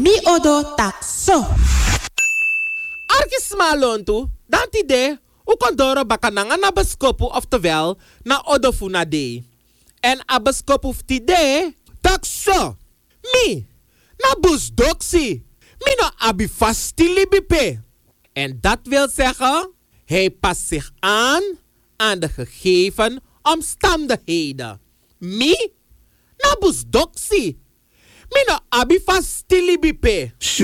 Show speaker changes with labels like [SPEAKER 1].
[SPEAKER 1] Mi odo takso.
[SPEAKER 2] Arkismalontu, dantide, ukondoro bakananga na baskopu oftewel na odofuna de. En abaskopu ftide, takso. Mi, na busdoksi. Mi no abifasti libipe. En dat wil zeggen, hij past zich aan de gegeven omstandigheden. Mi, na busdoksi. Mi no abifasti libipe.